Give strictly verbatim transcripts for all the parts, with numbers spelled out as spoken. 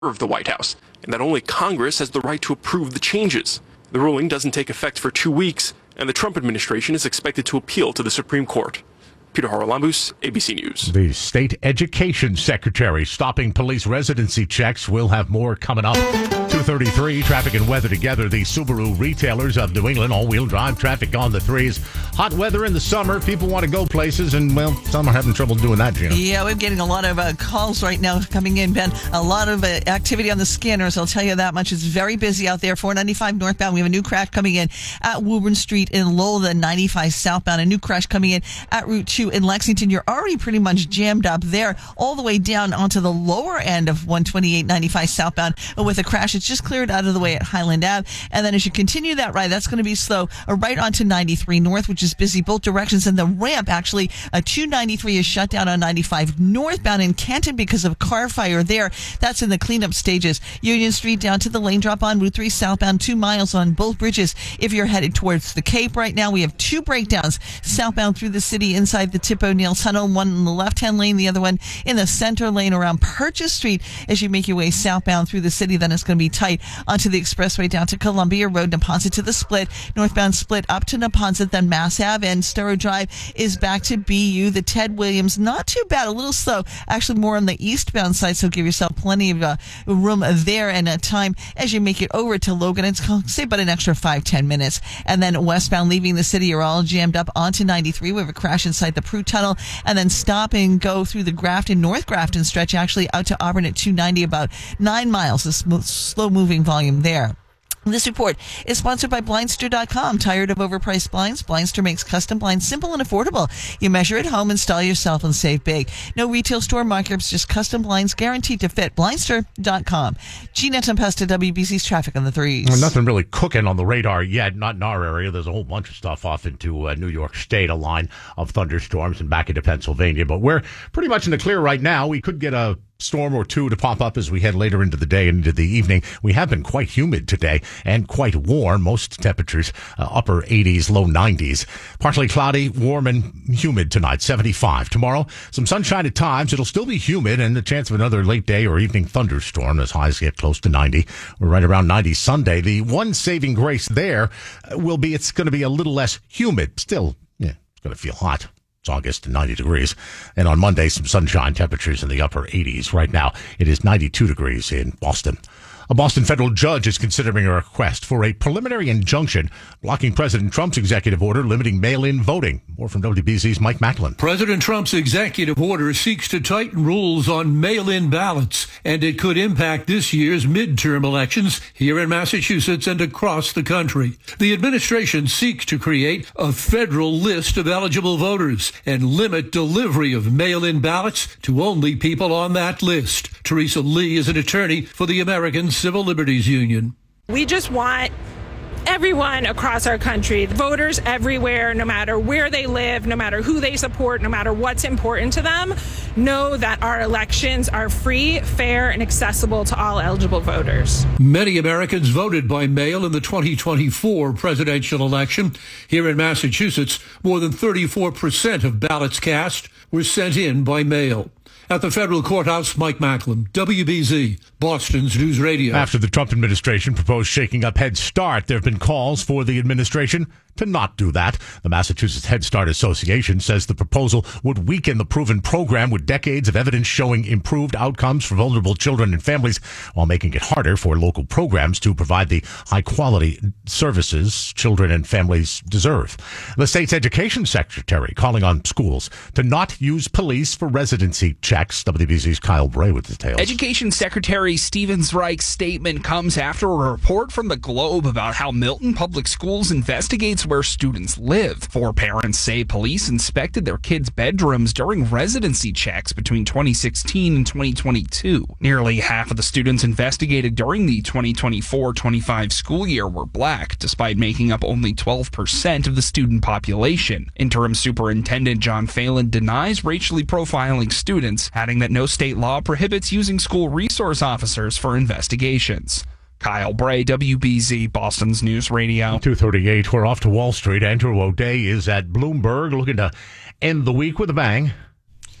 of the White House, and that only Congress has the right to approve the changes. The ruling doesn't take effect for two weeks, and the Trump administration is expected to appeal to the Supreme Court. Peter Haralambous, A B C News. The state education secretary stopping police residency checks. We'll have more coming up. two thirty-three, traffic and weather together. The Subaru retailers of New England, all-wheel drive traffic on the threes. Hot weather in the summer. People want to go places, and, well, some are having trouble doing that, Gina. Yeah, we're getting a lot of uh, calls right now coming in, Ben. A lot of uh, activity on the scanners, I'll tell you that much. It's very busy out there. four ninety-five northbound. We have a new crash coming in at Woburn Street in Lowell, then ninety-five southbound. A new crash coming in at Route two in Lexington. You're already pretty much jammed up there all the way down onto the lower end of one twenty-eight ninety-five southbound with a crash. It's just cleared out of the way at Highland Ave. And then as you continue that ride, that's going to be slow uh, right onto ninety-three north, which is busy both directions. And the ramp, actually, uh, two ninety-three is shut down on ninety-five northbound in Canton because of a car fire there. That's in the cleanup stages. Union Street down to the lane drop on Route three southbound, two miles on both bridges. If you're headed towards the Cape right now, we have two breakdowns southbound through the city inside the Tip O'Neill Tunnel, one in the left-hand lane, the other one in the center lane around Purchase Street. As you make your way southbound through the city, then it's going to be tight onto the expressway down to Columbia Road, Neponset to the split, northbound split up to Neponset, then Mass Ave, and Storrow Drive is back to B U. The Ted Williams, not too bad, a little slow, actually more on the eastbound side, so give yourself plenty of uh, room there and uh, time as you make it over to Logan. It's going to say about an extra five, ten minutes. And then westbound leaving the city, you're all jammed up onto ninety-three. We have a crash inside the Prue Tunnel, and then stop and go through the Grafton, North Grafton stretch, actually out to Auburn at two ninety, about nine miles, a sm- slow moving volume there. This report is sponsored by Blindster dot com. Tired of overpriced blinds? Blindster makes custom blinds simple and affordable. You measure at home, install yourself, and save big. No retail store markups, just custom blinds guaranteed to fit. Blindster dot com. Gina Tempesta, W B C's traffic on the threes. Well, nothing really cooking on the radar yet, not in our area. There's a whole bunch of stuff off into uh, New York State, a line of thunderstorms, and back into Pennsylvania. But we're pretty much in the clear right now. We could get a storm or two to pop up as we head later into the day and into the evening. We have been quite humid today and quite warm. Most temperatures uh, upper eighties, low nineties. Partly cloudy, warm and humid tonight, seventy-five. Tomorrow, some sunshine at times. It'll still be humid and the chance of another late day or evening thunderstorm as highs get close to ninety. We're right around ninety Sunday. The one saving grace there will be it's going to be a little less humid. Still, yeah, it's going to feel hot. It's August and ninety degrees. And on Monday, some sunshine, temperatures in the upper eighties. Right now, it is ninety-two degrees in Boston. A Boston federal judge is considering a request for a preliminary injunction blocking President Trump's executive order limiting mail-in voting. More from W B C's Mike Macklin. President Trump's executive order seeks to tighten rules on mail-in ballots, and it could impact this year's midterm elections here in Massachusetts and across the country. The administration seeks to create a federal list of eligible voters and limit delivery of mail-in ballots to only people on that list. Teresa Lee is an attorney for the American Civil Liberties Union. We just want everyone across our country, voters everywhere, no matter where they live, no matter who they support, no matter what's important to them, know that our elections are free, fair, and accessible to all eligible voters. Many Americans voted by mail in the twenty twenty-four presidential election. Here in Massachusetts, more than thirty-four percent of ballots cast were sent in by mail. At the federal courthouse, Mike Macklin, W B Z, Boston's News Radio. After the Trump administration proposed shaking up Head Start, there have been calls for the administration to not do that. The Massachusetts Head Start Association says the proposal would weaken the proven program with decades of evidence showing improved outcomes for vulnerable children and families while making it harder for local programs to provide the high-quality services children and families deserve. The state's education secretary calling on schools to not use police for residency checks. W B Z's Kyle Bray with details. Education Secretary Stephen Reich's statement comes after a report from the Globe about how Milton Public Schools investigates where students live. Four parents say police inspected their kids' bedrooms during residency checks between twenty sixteen and twenty twenty-two. Nearly half of the students investigated during the twenty twenty-four twenty-five school year were black, despite making up only twelve percent of the student population. Interim Superintendent John Phelan denies racially profiling students, adding that no state law prohibits using school resource officers for investigations. Kyle Bray, W B Z, Boston's News Radio. two thirty-eight, we're off to Wall Street. Andrew O'Day is at Bloomberg looking to end the week with a bang.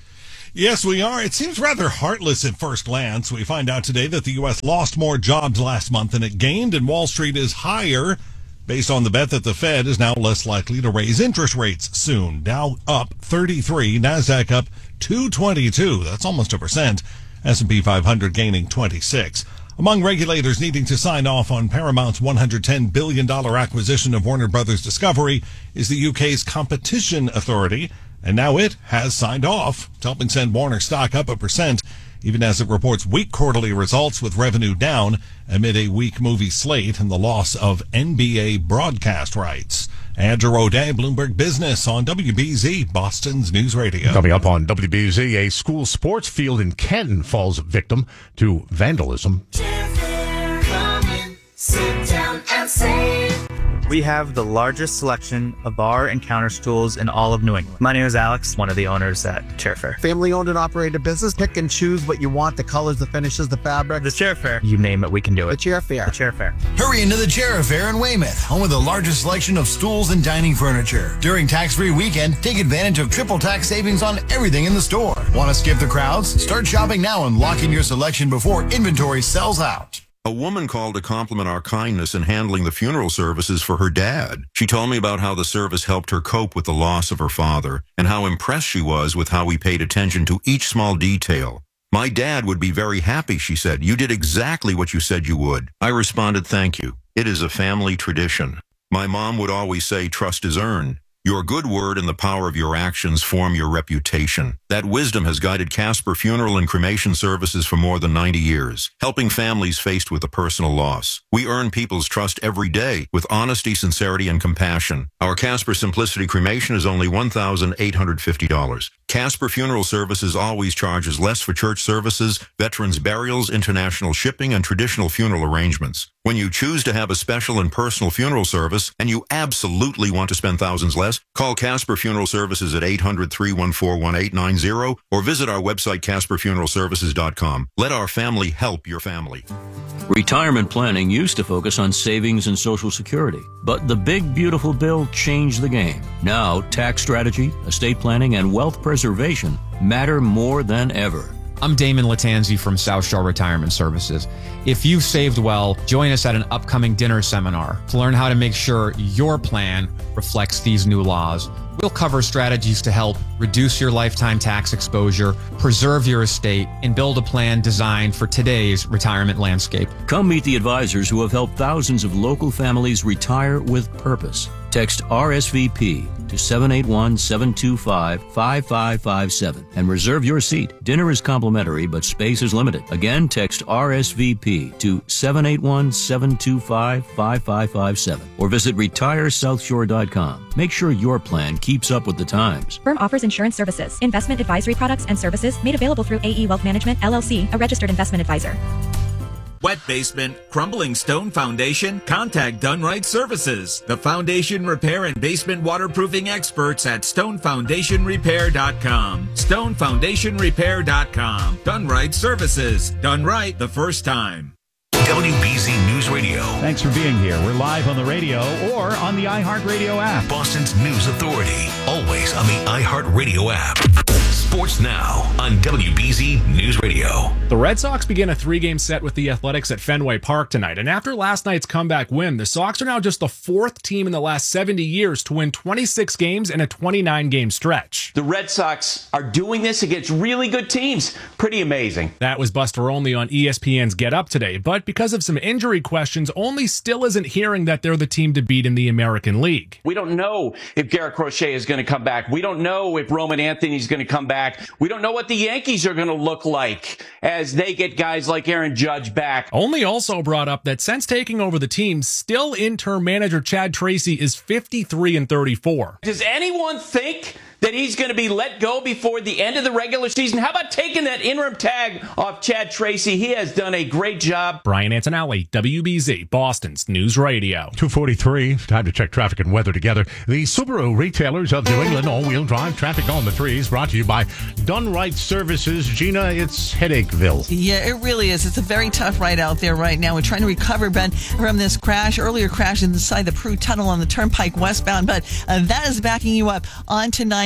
Yes, we are. It seems rather heartless at first glance. We find out today that the U S lost more jobs last month than it gained, and Wall Street is higher based on the bet that the Fed is now less likely to raise interest rates soon. Dow up thirty-three, NASDAQ up two twenty-two. That's almost a percent. S and P five hundred gaining twenty-six. Among regulators needing to sign off on Paramount's one hundred ten billion dollars acquisition of Warner Brothers Discovery is the U K's Competition Authority, and now it has signed off. It's helping send Warner stock up a percent, even as it reports weak quarterly results with revenue down amid a weak movie slate and the loss of N B A broadcast rights. Andrew O'Day, Bloomberg Business on W B Z, Boston's News Radio. Coming up on W B Z, a school sports field in Canton falls victim to vandalism. Come in, sit down and save. We have the largest selection of bar and counter stools in all of New England. My name is Alex, one of the owners at Chair Fair. Family owned and operated business. Pick and choose what you want, the colors, the finishes, the fabric. The Chair Fair. You name it, we can do it. The Chair Fair. The Chair Fair. Hurry into the Chair Fair in Weymouth, home of the largest selection of stools and dining furniture. During tax-free weekend, take advantage of triple tax savings on everything in the store. Want to skip the crowds? Start shopping now and lock in your selection before inventory sells out. A woman called to compliment our kindness in handling the funeral services for her dad. She told me about how the service helped her cope with the loss of her father and how impressed she was with how we paid attention to each small detail. My dad would be very happy, she said. You did exactly what you said you would. I responded, thank you. It is a family tradition. My mom would always say, trust is earned. Your good word and the power of your actions form your reputation. That wisdom has guided Casper Funeral and Cremation Services for more than ninety years, helping families faced with a personal loss. We earn people's trust every day with honesty, sincerity, and compassion. Our Casper Simplicity Cremation is only one thousand eight hundred fifty dollars. Casper Funeral Services always charges less for church services, veterans burials, international shipping, and traditional funeral arrangements. When you choose to have a special and personal funeral service, and you absolutely want to spend thousands less, call Casper Funeral Services at eight hundred, three one four, one eight nine zero or visit our website, casper funeral services dot com. Let our family help your family. Retirement planning used to focus on savings and Social Security, but the big, beautiful bill changed the game. Now, tax strategy, estate planning, and wealth preservation matter more than ever. I'm Damon Latanzi from South Shore Retirement Services. If you've saved well, join us at an upcoming dinner seminar to learn how to make sure your plan reflects these new laws. We'll cover strategies to help reduce your lifetime tax exposure, preserve your estate, and build a plan designed for today's retirement landscape. Come meet the advisors who have helped thousands of local families retire with purpose. Text R S V P to seven eight one, seven two five, five five five seven and reserve your seat. Dinner is complimentary, but space is limited. Again, text R S V P to seven eight one, seven two five, five five five seven or visit retire south shore dot com. Make sure your plan keeps up with the times. Firm offers insurance services, investment advisory products and services made available through A E Wealth Management, L L C, a registered investment advisor. Wet basement, crumbling stone foundation? Contact Dunright Services, the foundation repair and basement waterproofing experts at stone foundation repair dot com. stone foundation repair dot com. Dunright Services. Done right the first time. W B Z News Radio. Thanks for being here. We're live on the radio or on the iHeartRadio app. Boston's News Authority. Always on the iHeartRadio app. Sports Now on W B Z News Radio. The Red Sox begin a three-game set with the Athletics at Fenway Park tonight. And after last night's comeback win, the Sox are now just the fourth team in the last seventy years to win twenty-six games in a twenty-nine game stretch. The Red Sox are doing this against really good teams. Pretty amazing. That was Buster Olney on E S P N's Get Up today. But because of some injury questions, Olney still isn't hearing that they're the team to beat in the American League. We don't know if Garrett Crochet is going to come back. We don't know if Roman Anthony's going to come back. We don't know what the Yankees are going to look like as they get guys like Aaron Judge back. Olney also brought up that since taking over the team, still interim manager Chad Tracy is fifty-three and thirty-four. Does anyone think that he's going to be let go before the end of the regular season? How about taking that interim tag off Chad Tracy? He has done a great job. Brian Antonelli, W B Z, Boston's News Radio. two forty-three, time to check traffic and weather together. The Subaru retailers of New England, all-wheel drive traffic on the threes, brought to you by Dunright Services. Gina, it's Headacheville. Yeah, it really is. It's a very tough ride out there right now. We're trying to recover, Ben, from this crash, earlier crash inside the Prue Tunnel on the Turnpike westbound, but uh, that is backing you up onto nine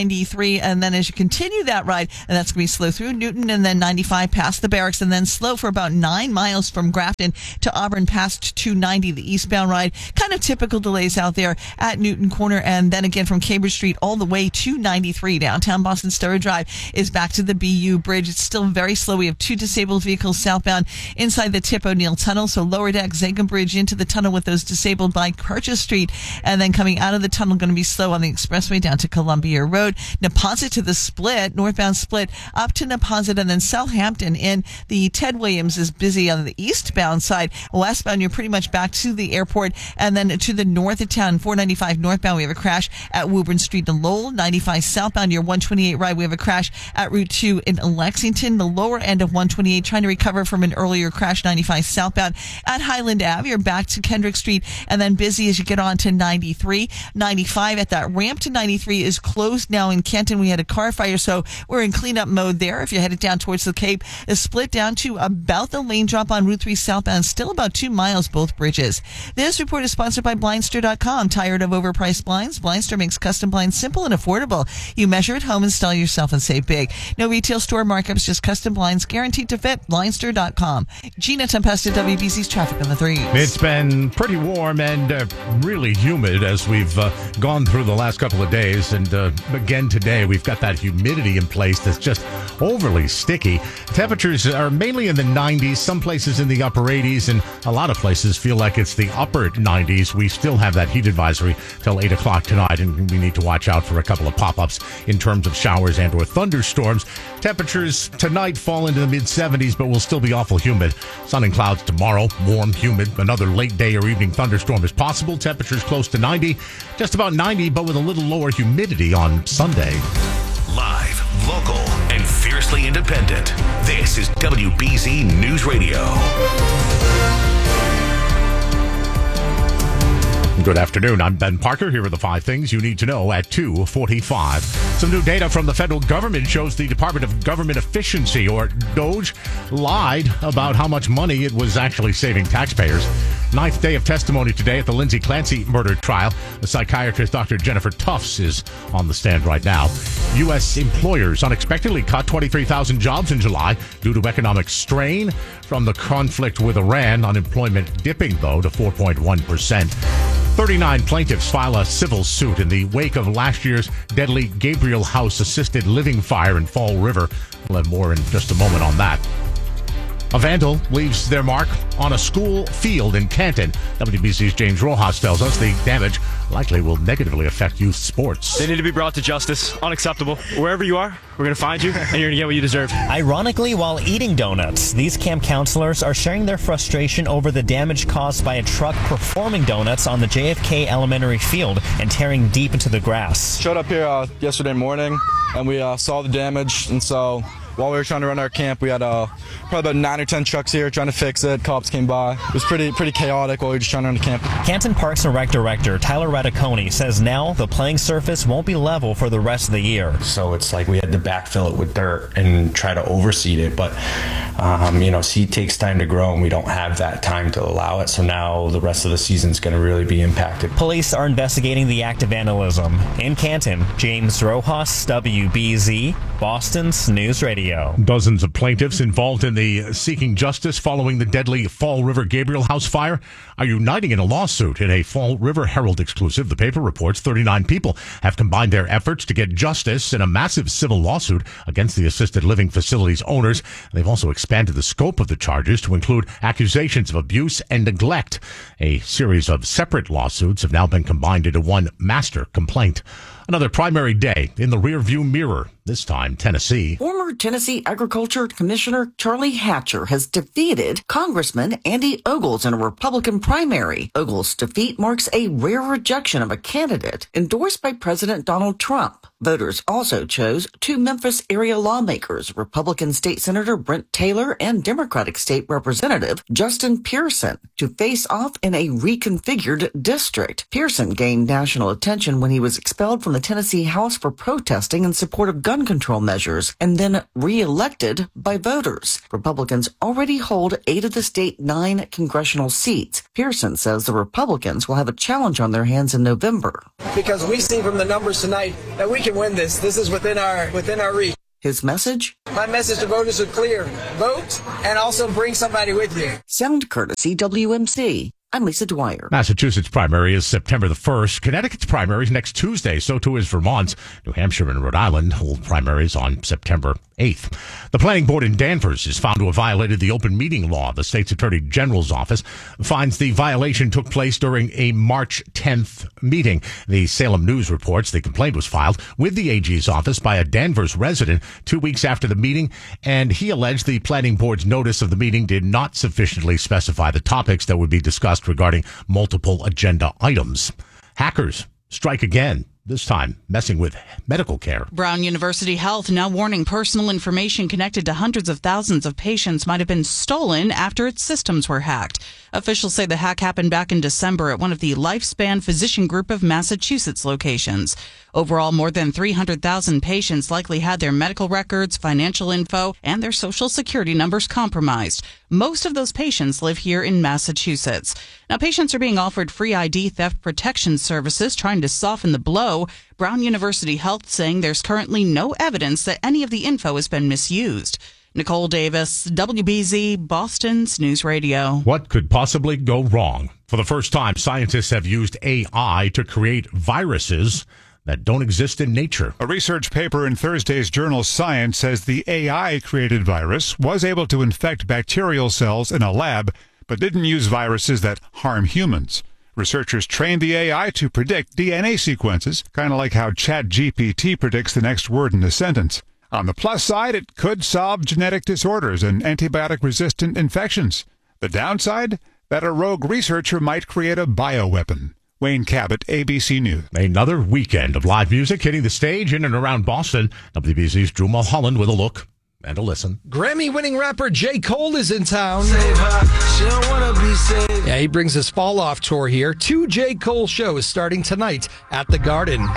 ninety-three. And then as you continue that ride, and that's going to be slow through Newton and then ninety-five past the barracks, and then slow for about nine miles from Grafton to Auburn past two ninety, the eastbound ride. Kind of typical delays out there at Newton Corner. And then again from Cambridge Street all the way to ninety-three. Downtown Boston Sturridge Drive is back to the B U Bridge. It's still very slow. We have two disabled vehicles southbound inside the Tip O'Neill Tunnel. So lower deck, Zagan Bridge into the tunnel with those disabled by Purchase Street. And then coming out of the tunnel, going to be slow on the expressway down to Columbia Road. Neponset to the Split, northbound Split up to Neponset, and then Southampton in the Ted Williams is busy on the eastbound side. Westbound, you're pretty much back to the airport. And then to the north of town, four ninety-five northbound, we have a crash at Woburn Street in Lowell. ninety-five southbound, your one twenty-eight ride, we have a crash at Route two in Lexington. The lower end of one twenty-eight, trying to recover from an earlier crash, ninety-five southbound at Highland Ave. You're back to Kendrick Street, and then busy as you get on to ninety-three. ninety-five at that ramp to ninety-three is closed now in Kenton. We had a car fire, so we're in cleanup mode there. If you're headed down towards the Cape, is split down to about the lane drop on Route three southbound, still about two miles, both bridges. This report is sponsored by Blindster dot com. Tired of overpriced blinds? Blindster makes custom blinds simple and affordable. You measure at home, install yourself, and save big. No retail store markups, just custom blinds guaranteed to fit. Blindster dot com. Gina Tempesta, W B C's traffic on the threes. It's been pretty warm and uh, really humid as we've uh, gone through the last couple of days. And uh, again today, we've got that humidity in place that's just overly sticky. Temperatures are mainly in the nineties, some places in the upper eighties, and a lot of places feel like it's the upper nineties. We still have that heat advisory till eight o'clock tonight, and we need to watch out for a couple of pop-ups in terms of showers and or thunderstorms. Temperatures tonight fall into the mid-seventies, but will still be awful humid. Sun and clouds tomorrow, warm, humid. Another late day or evening thunderstorm is possible. Temperatures close to ninety, just about ninety, but with a little lower humidity on Sunday. Live, local, and fiercely independent. This is W B Z News Radio. Good afternoon. I'm Ben Parker. Here are the five things you need to know at two forty-five. Some new data from the federal government shows the Department of Government Efficiency, or DOGE, lied about how much money it was actually saving taxpayers. Ninth day of testimony today at the Lindsay Clancy murder trial. The psychiatrist Doctor Jennifer Tufts is on the stand right now. U S employers unexpectedly cut twenty-three thousand jobs in July due to economic strain from the conflict with Iran. Unemployment dipping, though, to four point one percent. thirty-nine plaintiffs file a civil suit in the wake of last year's deadly Gabriel House assisted living fire in Fall River. We'll have more in just a moment on that. A vandal leaves their mark on a school field in Canton. W B C's James Rojas tells us the damage likely will negatively affect youth sports. They need to be brought to justice. Unacceptable. Wherever you are, we're going to find you, and you're going to get what you deserve. Ironically, while eating donuts, these camp counselors are sharing their frustration over the damage caused by a truck performing donuts on the J F K Elementary field and tearing deep into the grass. Showed up here uh, yesterday morning, and we uh, saw the damage, and so while we were trying to run our camp, we had uh, probably about nine or ten trucks here trying to fix it. Cops came by. It was pretty pretty chaotic while we were just trying to run the camp. Canton Parks and Rec Director Tyler Radiconi says now the playing surface won't be level for the rest of the year. So it's like we had to backfill it with dirt and try to overseed it. But, um, you know, seed takes time to grow, and we don't have that time to allow it. So now the rest of the season is going to really be impacted. Police are investigating the act of vandalism. In Canton, James Rojas, W B Z, Boston's News Radio. Dozens of plaintiffs involved in the seeking justice following the deadly Fall River Gabriel House fire are uniting in a lawsuit. In a Fall River Herald exclusive, the paper reports thirty-nine people have combined their efforts to get justice in a massive civil lawsuit against the assisted living facility's owners. They've also expanded the scope of the charges to include accusations of abuse and neglect. A series of separate lawsuits have now been combined into one master complaint. Another primary day in the rearview mirror, this time Tennessee. Former Tennessee Agriculture Commissioner Charlie Hatcher has defeated Congressman Andy Ogles in a Republican primary. Ogles' defeat marks a rare rejection of a candidate endorsed by President Donald Trump. Voters also chose two Memphis area lawmakers, Republican State Senator Brent Taylor and Democratic State Representative Justin Pearson, to face off in a reconfigured district. Pearson gained national attention when he was expelled from the Tennessee House for protesting in support of gun control measures and then re-elected by voters. Republicans already hold eight of the state nine congressional seats. Pearson says the Republicans will have a challenge on their hands in November. Because we see from the numbers tonight that we can win this. This is within our within our reach. His message? My message to voters is clear. Vote and also bring somebody with you. Sound courtesy W M C. I'm Lisa Dwyer. Massachusetts primary is September the first. Connecticut's primary is next Tuesday. So too is Vermont's. New Hampshire and Rhode Island hold primaries on September eighth. The planning board in Danvers is found to have violated the open meeting law. The state's attorney general's office finds the violation took place during a March tenth meeting. The Salem News reports the complaint was filed with the A G's office by a Danvers resident two weeks after the meeting, and he alleged the planning board's notice of the meeting did not sufficiently specify the topics that would be discussed regarding multiple agenda items. Hackers strike again, this time messing with medical care. Brown University Health now warning personal information connected to hundreds of thousands of patients might have been stolen after its systems were hacked. Officials say the hack happened back in December at one of the Lifespan Physician Group of Massachusetts locations. Overall, more than three hundred thousand patients likely had their medical records, financial info, and their social security numbers compromised. Most of those patients live here in Massachusetts. Now, patients are being offered free I D theft protection services, trying to soften the blow. Brown University Health saying there's currently no evidence that any of the info has been misused. Nicole Davis, W B Z, Boston's News Radio. What could possibly go wrong? For the first time, scientists have used A I to create viruses that don't exist in nature. A research paper in Thursday's journal Science says the A I-created virus was able to infect bacterial cells in a lab, but didn't use viruses that harm humans. Researchers trained the A I to predict D N A sequences, kind of like how ChatGPT predicts the next word in a sentence. On the plus side, it could solve genetic disorders and antibiotic-resistant infections. The downside? That a rogue researcher might create a bioweapon. Wayne Cabot, A B C News. Another weekend of live music hitting the stage in and around Boston. W B Z's Drew Mulholland with a look and a listen. Grammy-winning rapper J. Cole is in town. Save her. She don't wanna be saved. Yeah, he brings his fall-off tour here. Two J. Cole shows starting tonight at the Garden.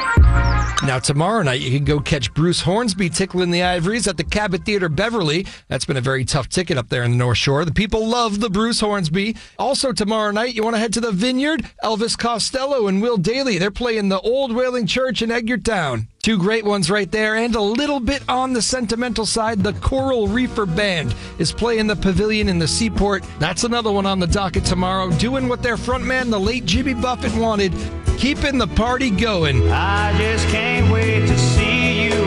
Now, tomorrow night, you can go catch Bruce Hornsby tickling the ivories at the Cabot Theater Beverly. That's been a very tough ticket up there in the North Shore. The people love the Bruce Hornsby. Also, tomorrow night, you want to head to the Vineyard? Elvis Costello and Will Daly. They're playing the Old Whaling Church in Edgartown. Two great ones right there. And a little bit on the sentimental side, the Coral Reefer Band is playing the Pavilion in the Seaport. That's another one on the docket tomorrow, doing what their frontman, the late Jimmy Buffett, wanted, keeping the party going. I just can't wait to see you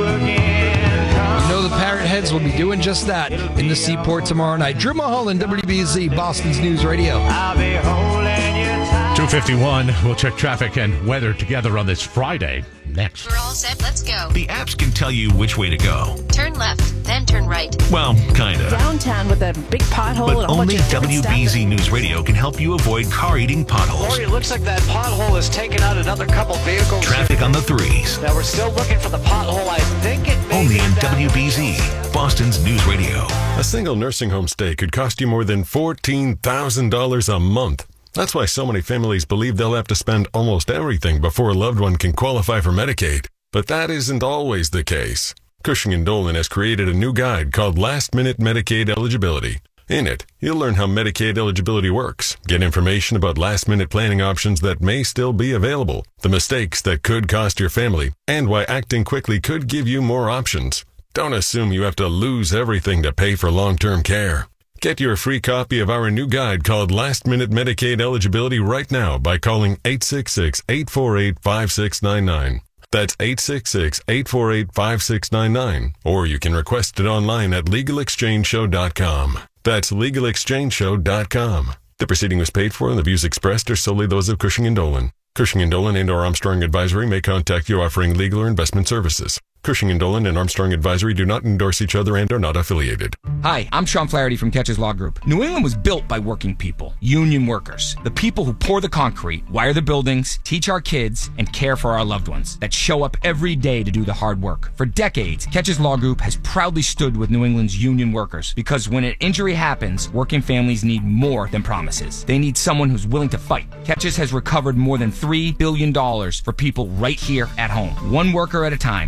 again. You know the Parrot Heads will be doing just that in the Seaport tomorrow night. Drew Mulholland, W B Z, Boston's News Radio. I'll be holding you tight. two fifty-one, we'll check traffic and weather together on this Friday. Next. We're all set. Let's go. The apps can tell you which way to go. Turn left, then turn right. Well, kind of. Downtown with a big pothole. But and a whole only bunch of W B Z News Radio can help you avoid car-eating potholes. Lori, it looks like that pothole has taken out another couple vehicles. Traffic on the threes. Now, we're still looking for the pothole. I think it may Only be in down W B Z, Boston's News Radio. A single nursing home stay could cost you more than fourteen thousand dollars a month. That's why so many families believe they'll have to spend almost everything before a loved one can qualify for Medicaid. But that isn't always the case. Cushing and Dolan has created a new guide called Last Minute Medicaid Eligibility. In it, you'll learn how Medicaid eligibility works, get information about last-minute planning options that may still be available, the mistakes that could cost your family, and why acting quickly could give you more options. Don't assume you have to lose everything to pay for long-term care. Get your free copy of our new guide called Last Minute Medicaid Eligibility right now by calling eight six six, eight four eight, five six nine nine. That's eight six six, eight four eight, five six nine nine. Or you can request it online at legal exchange show dot com. That's legal exchange show dot com. The proceeding was paid for and the views expressed are solely those of Cushing and Dolan. Cushing and Dolan and or Armstrong Advisory may contact you offering legal or investment services. Cushing and Dolan and Armstrong Advisory do not endorse each other and are not affiliated. Hi, I'm Sean Flaherty from Catches Law Group. New England was built by working people, union workers, the people who pour the concrete, wire the buildings, teach our kids, and care for our loved ones that show up every day to do the hard work. For decades, Catches Law Group has proudly stood with New England's union workers because when an injury happens, working families need more than promises. They need someone who's willing to fight. Catches has recovered more than three billion dollars for people right here at home. One worker at a time, one family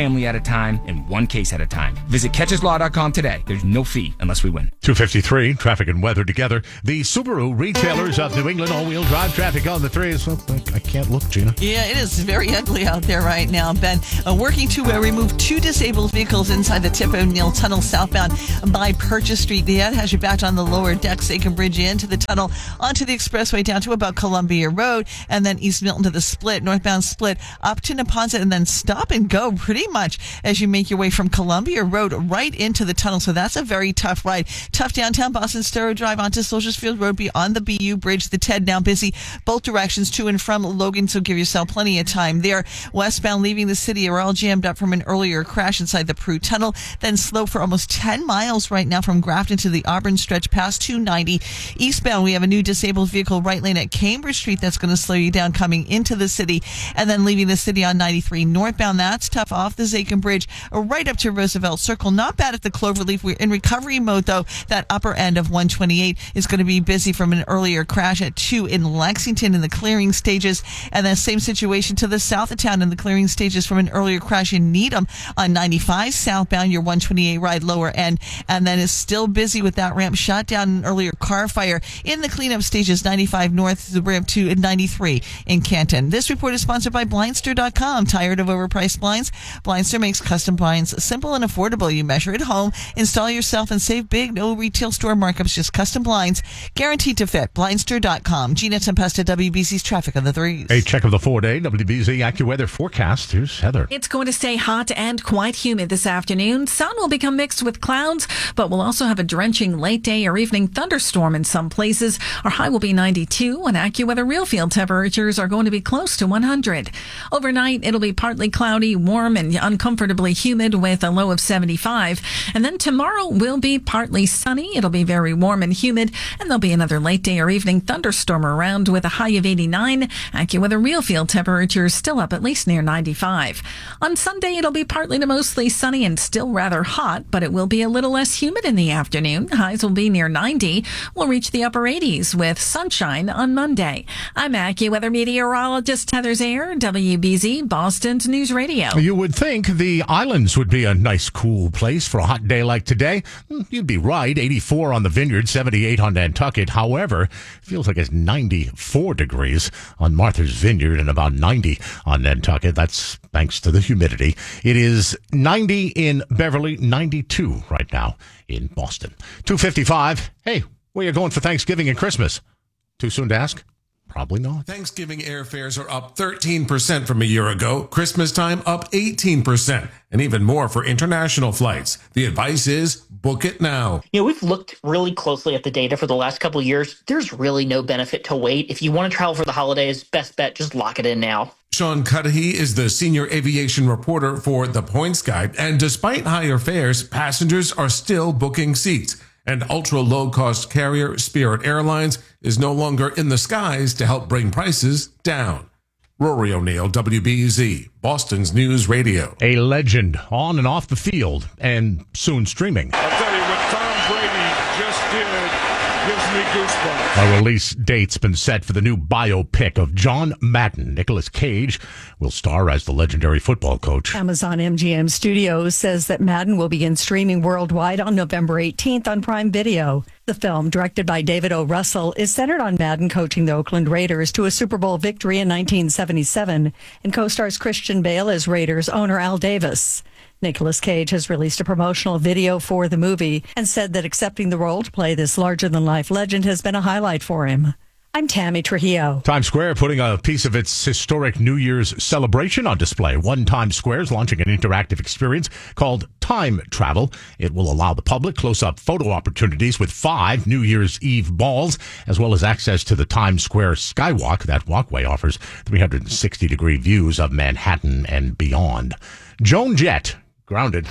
family at a time and one case at a time. Visit catches law dot com today. There's no fee unless we win. two fifty-three, traffic and weather together. The Subaru retailers of New England, all-wheel drive traffic on the threes. Oh, I can't look, Gina. Yeah, it is very ugly out there right now, Ben. Uh, working to uh, remove two disabled vehicles inside the Tip O'Neill Tunnel southbound by Purchase Street. The ad has you back on the lower deck, Sagan Bridge into the tunnel, onto the expressway down to about Columbia Road, and then East Milton to the split, northbound split, up to Neponset, and then stop and go pretty much as you make your way from Columbia Road right into the tunnel. So that's a very tough ride. Tough downtown Boston, Storrow Drive onto Soldiers Field Road beyond the B U Bridge. The Ted now busy both directions to and from Logan, so give yourself plenty of time there. Westbound leaving the city are all jammed up from an earlier crash inside the Prue Tunnel, then slow for almost ten miles right now from Grafton to the Auburn stretch past two ninety. Eastbound, we have a new disabled vehicle right lane at Cambridge Street that's going to slow you down coming into the city, and then leaving the city on ninety-three northbound. That's tough off the Zakin Bridge right up to Roosevelt Circle. Not bad at the Cloverleaf. We're in recovery mode, though. That upper end of one twenty-eight is going to be busy from an earlier crash at two in Lexington in the clearing stages, and the same situation to the south of town in the clearing stages from an earlier crash in Needham on ninety-five southbound, your one twenty-eight ride lower end, and then is still busy with that ramp shot down an earlier car fire in the cleanup stages, ninety-five north, the ramp to ninety-three in Canton. This report is sponsored by Blindster dot com. Tired of overpriced blinds? Blindster makes custom blinds simple and affordable. You measure at home, install yourself, and save big. No retail store markups, just custom blinds guaranteed to fit. Blindster dot com. Gina Tempesta, W B C's traffic on the threes. A check of the four-day W B Z AccuWeather forecast. Here's Heather. It's going to stay hot and quite humid this afternoon. Sun will become mixed with clouds, but we'll also have a drenching late day or evening thunderstorm in some places. Our high will be ninety-two, and AccuWeather real field temperatures are going to be close to one hundred. Overnight, it'll be partly cloudy, warm, and uncomfortably humid with a low of seventy-five. And then tomorrow will be partly sunny. It'll be very warm and humid, and there'll be another late day or evening thunderstorm around with a high of eighty-nine. AccuWeather real field temperatures still up at least near ninety-five. On Sunday, it'll be partly to mostly sunny and still rather hot, but it will be a little less humid in the afternoon. Highs will be near ninety. We'll reach the upper eighties with sunshine on Monday. I'm AccuWeather meteorologist Heather Zayer, W B Z Boston's News Radio. You would think the islands would be a nice, cool place for a hot day like today. You'd be right. eighty-four on the Vineyard, seventy-eight on Nantucket. However, it feels like it's ninety-four degrees on Martha's Vineyard and about ninety on Nantucket. That's thanks to the humidity. It is ninety in Beverly, ninety-two right now in Boston. two fifty-five. Hey, where you going for Thanksgiving and Christmas? Too soon to ask? Probably not. Thanksgiving airfares are up thirteen percent from a year ago. Christmas time up eighteen percent, and even more for international flights. The advice is book it now. You know, we've looked really closely at the data for the last couple of years. There's really no benefit to wait. If you want to travel for the holidays, best bet, just lock it in now. Sean Cudahy is the senior aviation reporter for The Points Guide, and despite higher fares, passengers are still booking seats. And ultra-low-cost carrier Spirit Airlines is no longer in the skies to help bring prices down. Rory O'Neill, W B Z, Boston's News Radio. A legend on and off the field, and soon streaming. I'll tell you, what Tom Brady just did gives me goosebumps. A release date's been set for the new biopic of John Madden. Nicolas Cage will star as the legendary football coach. Amazon M G M Studios says that Madden will begin streaming worldwide on November eighteenth on Prime Video. The film, directed by David O. Russell, is centered on Madden coaching the Oakland Raiders to a Super Bowl victory in nineteen seventy-seven and co-stars Christian Bale as Raiders owner Al Davis. Nicolas Cage has released a promotional video for the movie and said that accepting the role to play this larger-than-life legend has been a highlight for him. I'm Tammy Trujillo. Times Square putting a piece of its historic New Year's celebration on display. One Times Square is launching an interactive experience called Time Travel. It will allow the public close-up photo opportunities with five New Year's Eve balls, as well as access to the Times Square Skywalk. That walkway offers three hundred sixty degree views of Manhattan and beyond. Joan Jett, Grounded.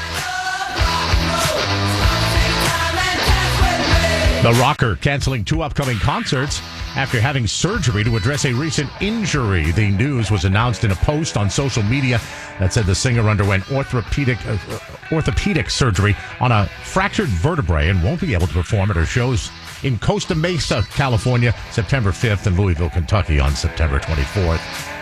The rocker canceling two upcoming concerts after having surgery to address a recent injury. The news was announced in a post on social media that said the singer underwent orthopedic uh, orthopedic surgery on a fractured vertebrae and won't be able to perform at her shows in Costa Mesa, California, September fifth, and Louisville, Kentucky on September twenty-fourth.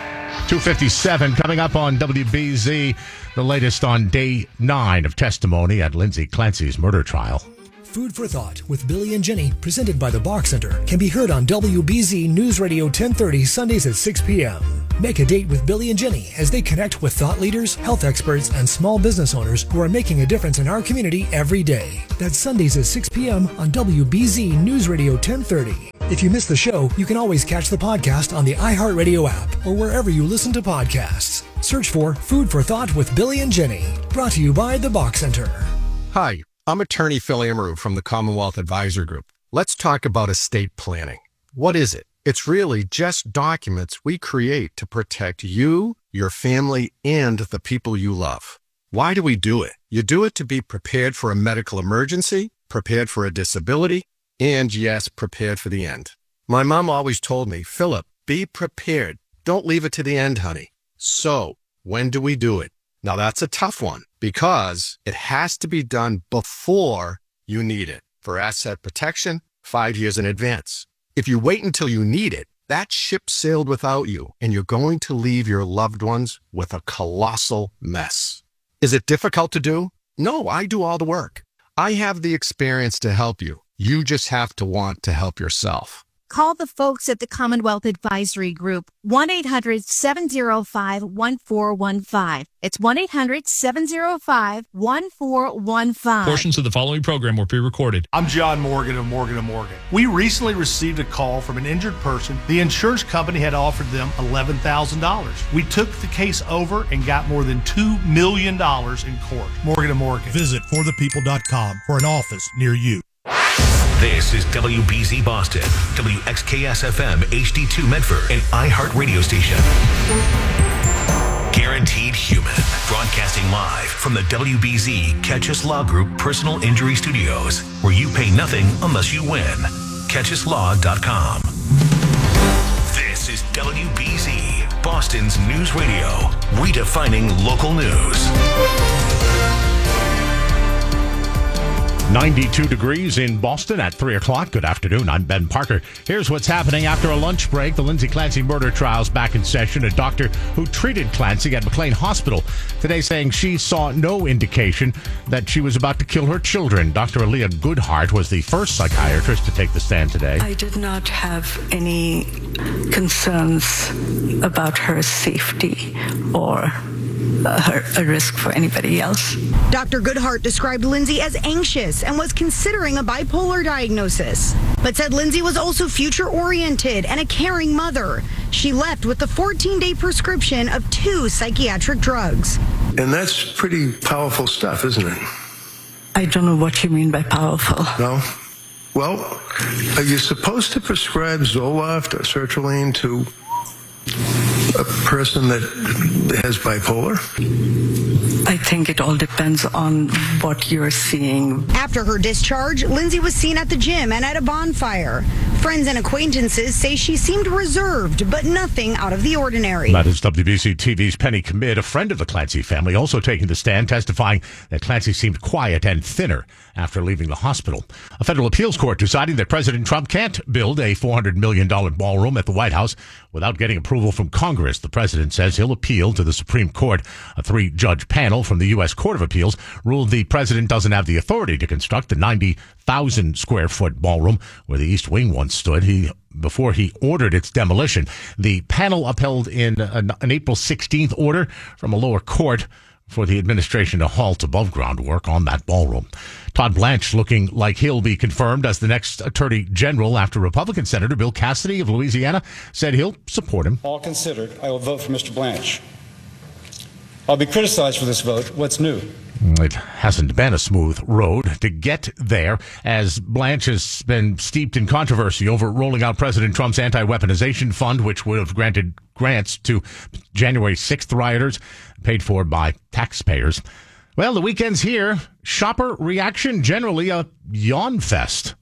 two fifty-seven coming up on W B Z, the latest on day nine of testimony at Lindsay Clancy's murder trial. Food for Thought with Billy and Jenny, presented by the Bach Center, can be heard on W B Z News Radio ten thirty Sundays at six p.m. Make a date with Billy and Jenny as they connect with thought leaders, health experts, and small business owners who are making a difference in our community every day. That's Sundays at six p.m. on W B Z News Radio ten thirty. If you missed the show, you can always catch the podcast on the iHeartRadio app or wherever you listen to podcasts. Search for Food for Thought with Billy and Jenny. Brought to you by the Bach Center. Hi, I'm attorney Phil Amaru from the Commonwealth Advisor Group. Let's talk about estate planning. What is it? It's really just documents we create to protect you, your family, and the people you love. Why do we do it? You do it to be prepared for a medical emergency, prepared for a disability, and yes, prepared for the end. My mom always told me, Philip, be prepared. Don't leave it to the end, honey. So, when do we do it? Now that's a tough one because it has to be done before you need it. For asset protection, five years in advance. If you wait until you need it, that ship sailed without you, and you're going to leave your loved ones with a colossal mess. Is it difficult to do? No, I do all the work. I have the experience to help you. You just have to want to help yourself. Call the folks at the Commonwealth Advisory Group, one eight hundred seven oh five one four one five. It's one eight hundred seven oh five one four one five. Portions of the following program were pre-recorded. I'm John Morgan of Morgan and Morgan. We recently received a call from an injured person. The insurance company had offered them eleven thousand dollars. We took the case over and got more than two million dollars in court. Morgan and Morgan. Visit for the people dot com for an office near you. This is W B Z Boston, W X K S F M H D two Medford, and iHeart Radio Station. Guaranteed Human, broadcasting live from the W B Z Catch Us Law Group Personal Injury Studios, where you pay nothing unless you win. catch us law dot com. This is W B Z, Boston's news radio, redefining local news. ninety-two degrees in Boston at three o'clock. Good afternoon. I'm Ben Parker. Here's what's happening after a lunch break. The Lindsay Clancy murder trial's back in session. A doctor who treated Clancy at McLean Hospital today saying she saw no indication that she was about to kill her children. Doctor Aaliyah Goodhart was the first psychiatrist to take the stand today. I did not have any concerns about her safety or Uh, a risk for anybody else. Doctor Goodhart described Lindsay as anxious and was considering a bipolar diagnosis, but said Lindsay was also future-oriented and a caring mother. She left with the fourteen-day prescription of two psychiatric drugs. And that's pretty powerful stuff, isn't it? I don't know what you mean by powerful. No? Well, are you supposed to prescribe Zoloft or sertraline to a person that has bipolar? I think it all depends on what you're seeing. After her discharge, Lindsay was seen at the gym and at a bonfire. Friends and acquaintances say she seemed reserved, but nothing out of the ordinary. That is W B C T V's Penny Commit, a friend of the Clancy family, also taking the stand, testifying that Clancy seemed quiet and thinner after leaving the hospital. A federal appeals court deciding that President Trump can't build a four hundred million dollars ballroom at the White House without getting approval from Congress. The president says he'll appeal to the Supreme Court. A three-judge panel from the U S Court of Appeals ruled the president doesn't have the authority to construct the ninety thousand square foot ballroom where the East Wing once stood. He before he ordered its demolition. The panel upheld in an, an April sixteenth order from a lower court for the administration to halt above-ground work on that ballroom. Todd Blanche looking like he'll be confirmed as the next Attorney General after Republican Senator Bill Cassidy of Louisiana said he'll support him. All considered, I will vote for Mister Blanche. I'll be criticized for this vote. What's new? It hasn't been a smooth road to get there, as Blanche has been steeped in controversy over rolling out President Trump's anti-weaponization fund, which would have granted grants to January sixth rioters, paid for by taxpayers. Well, the weekend's here. Shopper reaction, generally a yawn fest.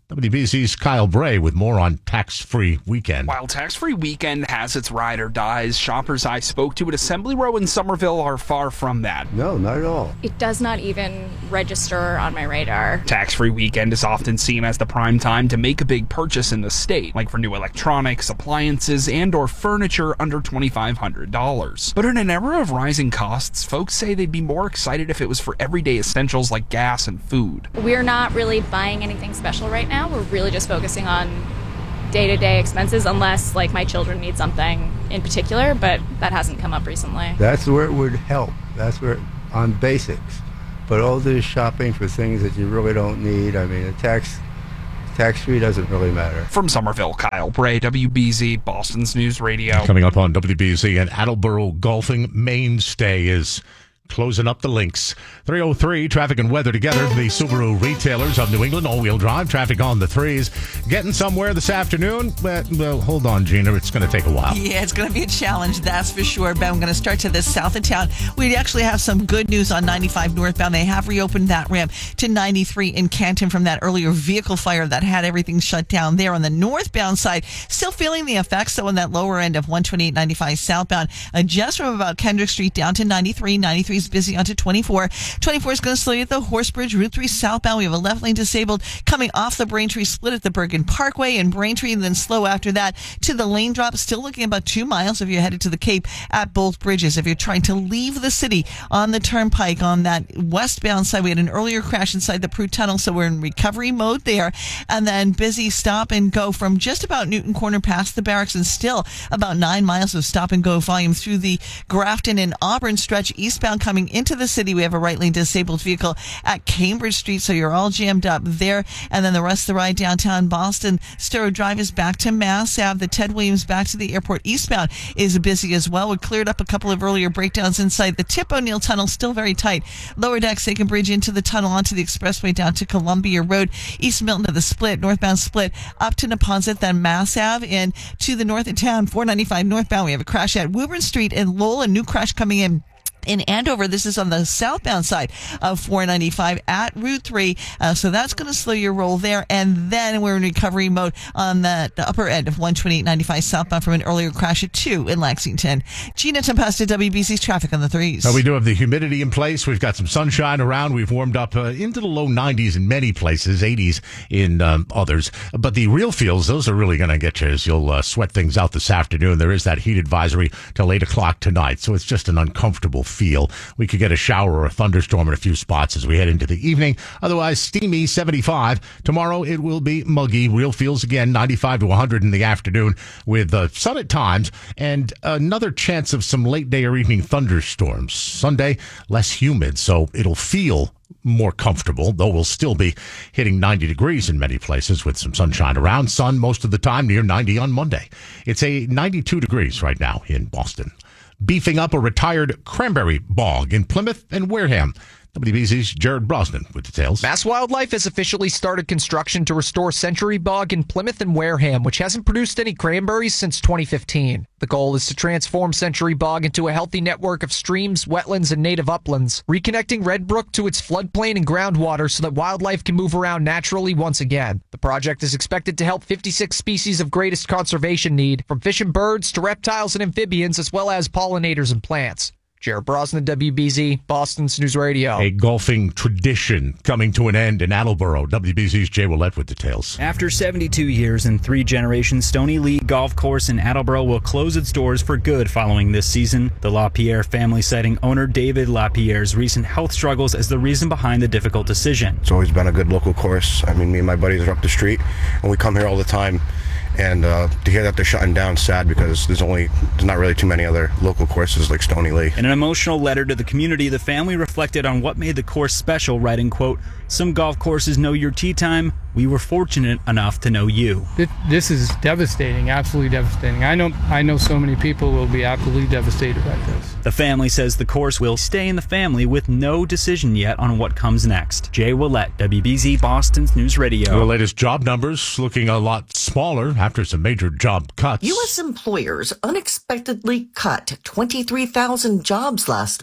W B C's Kyle Bray with more on tax-free weekend. While tax-free weekend has its ride or dies, shoppers I spoke to at Assembly Row in Somerville are far from that. No, not at all. It does not even register on my radar. Tax-free weekend is often seen as the prime time to make a big purchase in the state, like for new electronics, appliances, and or furniture under twenty-five hundred dollars. But in an era of rising costs, folks say they'd be more excited if it was for everyday essentials like gas and food. We're not really buying anything special right now. We're really just focusing on day-to-day expenses, unless like my children need something in particular, but that hasn't come up recently. That's where it would help. That's where, on basics. But all this shopping for things that you really don't need, I mean, a tax tax-free doesn't really matter. From Somerville, Kyle Bray, W B Z, Boston's News Radio. Coming up on W B Z, an Attleboro golfing mainstay is closing up the links. three oh three, traffic and weather together. The Subaru retailers of New England, all-wheel drive, traffic on the threes. Getting somewhere this afternoon, but, well, hold on, Gina. It's going to take a while. Yeah, it's going to be a challenge, that's for sure. Ben, I'm going to start to the south of town. We actually have some good news on ninety-five northbound. They have reopened that ramp to ninety-three in Canton from that earlier vehicle fire that had everything shut down there. On the northbound side, still feeling the effects, though, on that lower end of one twenty-eight ninety-five southbound. Uh, just from about Kendrick Street down to ninety-three. ninety-three is busy onto twenty-four. twenty-four is going to slow you at the Horsebridge. Route three southbound, we have a left lane disabled coming off the Braintree split at the Bergen Parkway and Braintree, and then slow after that to the lane drop. Still looking about two miles if you're headed to the Cape at both bridges. If you're trying to leave the city on the turnpike on that westbound side, we had an earlier crash inside the Prue Tunnel, so we're in recovery mode there. And then busy stop and go from just about Newton Corner past the barracks, and still about nine miles of stop and go volume through the Grafton and Auburn stretch eastbound coming into the city. We have a right lane disabled vehicle at Cambridge Street, so you're all jammed up there. And then the rest of the ride downtown Boston, Stirrow Drive is back to Mass Ave. The Ted Williams back to the airport eastbound is busy as well. We cleared up a couple of earlier breakdowns inside the Tip O'Neill Tunnel, still very tight. Lower deck, Second Bridge into the tunnel onto the expressway down to Columbia Road, East Milton to the split, northbound split up to Neponset, then Mass Ave, and to the north of town, four ninety-five northbound. We have a crash at Woburn Street in Lowell, a new crash coming in in Andover. This is on the southbound side of four ninety-five at Route three. Uh, so that's going to slow your roll there. And then we're in recovery mode on the, the upper end of one twenty-eight ninety-five southbound from an earlier crash at two in Lexington. Gina Tempesta, W B C's traffic on the threes. Well, we do have the humidity in place. We've got some sunshine around. We've warmed up uh, into the low nineties in many places, eighties in um, others. But the real feels, those are really going to get you as you'll uh, sweat things out this afternoon. There is that heat advisory till eight o'clock tonight. So it's just an uncomfortable feel. We could get a shower or a thunderstorm in a few spots as we head into the evening. Otherwise, steamy seventy-five. Tomorrow it will be muggy. Real feels again, ninety-five to one hundred in the afternoon with uh, sun at times and another chance of some late day or evening thunderstorms. Sunday, less humid, so it'll feel more comfortable, though we'll still be hitting ninety degrees in many places with some sunshine around. Sun most of the time, near ninety on Monday. It's a ninety-two degrees right now in Boston. Beefing up a retired cranberry bog in Plymouth and Wareham. W B C's Jared Brosnan with details. Mass Wildlife has officially started construction to restore Century Bog in Plymouth and Wareham, which hasn't produced any cranberries since twenty fifteen. The goal is to transform Century Bog into a healthy network of streams, wetlands, and native uplands, reconnecting Red Brook to its floodplain and groundwater so that wildlife can move around naturally once again. The project is expected to help fifty-six species of greatest conservation need, from fish and birds to reptiles and amphibians, as well as pollinators and plants. Jared Brosnan, W B Z, Boston's News Radio. A golfing tradition coming to an end in Attleboro. W B Z's Jay Willett with details. After seventy-two years and three generations, Stony Lee Golf Course in Attleboro will close its doors for good following this season. The LaPierre family citing owner David LaPierre's recent health struggles as the reason behind the difficult decision. It's always been a good local course. I mean, me and my buddies are up the street, and we come here all the time. And uh, to hear that they're shutting down is sad because there's only there's not really too many other local courses like Stony Lee. In an emotional letter to the community, the family reflected on what made the course special, writing, quote, "Some golf courses know your tee time. We were fortunate enough to know you." This is devastating, absolutely devastating. I know I know so many people will be absolutely devastated by this. The family says the course will stay in the family with no decision yet on what comes next. Jay Willett, W B Z, Boston's News Radio. The latest job numbers looking a lot smaller after some major job cuts. U S employers unexpectedly cut twenty-three thousand jobs last month.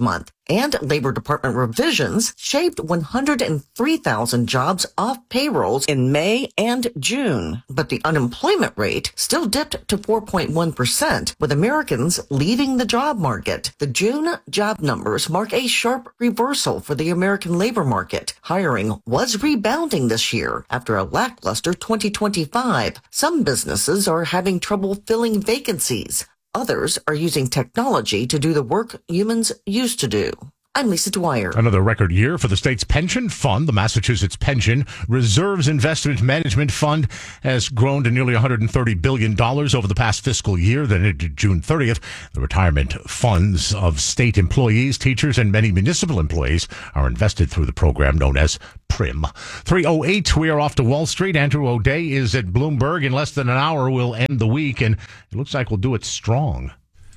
And Labor Department revisions shaved one hundred three thousand jobs off payrolls in May and June. But the unemployment rate still dipped to four point one percent, with Americans leaving the job market. The June job numbers mark a sharp reversal for the American labor market. Hiring was rebounding this year after a lackluster twenty twenty-five. Some businesses are having trouble filling vacancies. Others are using technology to do the work humans used to do. I'm Lisa Dwyer. Another record year for the state's pension fund. The Massachusetts Pension Reserves Investment Management Fund has grown to nearly one hundred thirty billion dollars over the past fiscal year. Then into June thirtieth, the retirement funds of state employees, teachers, and many municipal employees are invested through the program known as PRIM. three oh eight, we are off to Wall Street. Andrew O'Day is at Bloomberg. In less than an hour, we'll end the week, and it looks like we'll do it strong.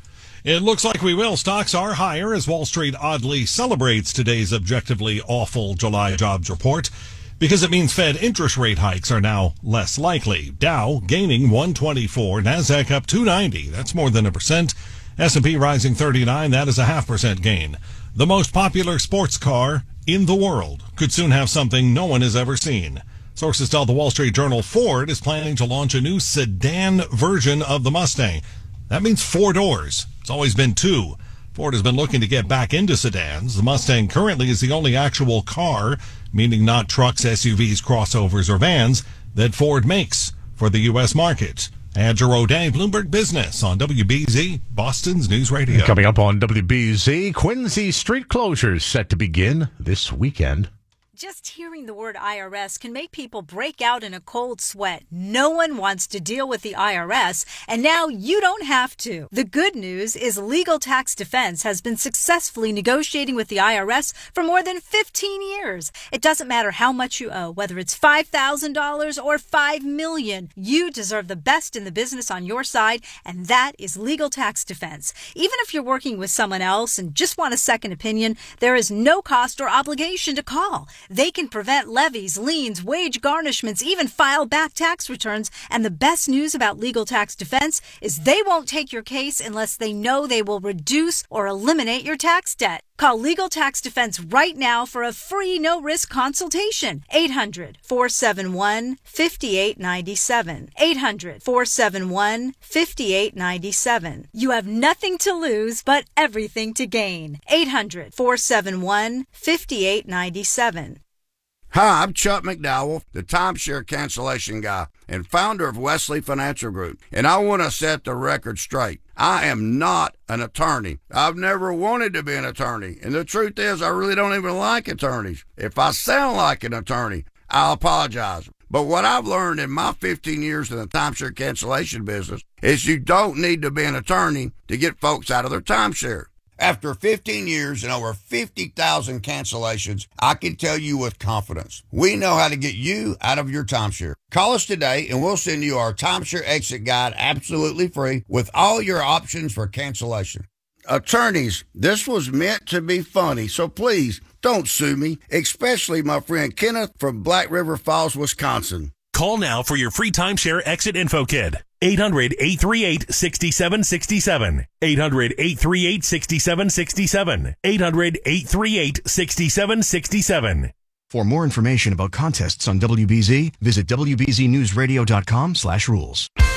It looks like we will. Stocks are higher as Wall Street oddly celebrates today's objectively awful July jobs report because it means Fed interest rate hikes are now less likely. Dow gaining one twenty-four, NASDAQ up two ninety. That's more than a percent. S and P rising thirty-nine. That is a half percent gain. The most popular sports car in the world could soon have something no one has ever seen. Sources tell the Wall Street Journal Ford is planning to launch a new sedan version of the Mustang. That means four doors. It's always been two. Ford has been looking to get back into sedans. The Mustang currently is the only actual car, meaning not trucks, S U Vs, crossovers, or vans, that Ford makes for the U S market. Andrew O'Day, Bloomberg Business on W B Z, Boston's News Radio. Coming up on W B Z, Quincy street closures set to begin this weekend. Just hearing the word I R S can make people break out in a cold sweat. No one wants to deal with the I R S, and now you don't have to. The good news is Legal Tax Defense has been successfully negotiating with the I R S for more than fifteen years. It doesn't matter how much you owe, whether it's five thousand dollars or five million dollars. You deserve the best in the business on your side, and that is Legal Tax Defense. Even if you're working with someone else and just want a second opinion, there is no cost or obligation to call. They can prevent levies, liens, wage garnishments, even file back tax returns. And the best news about Legal Tax Defense is they won't take your case unless they know they will reduce or eliminate your tax debt. Call Legal Tax Defense right now for a free no-risk consultation. eight hundred, four seven one, five eight nine seven. eight hundred, four seven one, five eight nine seven. You have nothing to lose but everything to gain. eight hundred, four seven one, five eight nine seven. Hi, I'm Chuck McDowell, the timeshare cancellation guy and founder of Wesley Financial Group, and I want to set the record straight. I am not an attorney. I've never wanted to be an attorney, and the truth is I really don't even like attorneys. If I sound like an attorney, I'll apologize. But what I've learned in my fifteen years in the timeshare cancellation business is you don't need to be an attorney to get folks out of their timeshare. After fifteen years and over fifty thousand cancellations, I can tell you with confidence, we know how to get you out of your timeshare. Call us today and we'll send you our timeshare exit guide absolutely free with all your options for cancellation. Attorneys, this was meant to be funny, so please don't sue me, especially my friend Kenneth from Black River Falls, Wisconsin. Call now for your free timeshare exit info kit. eight hundred, eight three eight, six seven six seven. eight hundred, eight three eight, six seven six seven. eight hundred, eight three eight, six seven six seven. For more information about contests on W B Z, visit W B Z news radio dot com slash rules.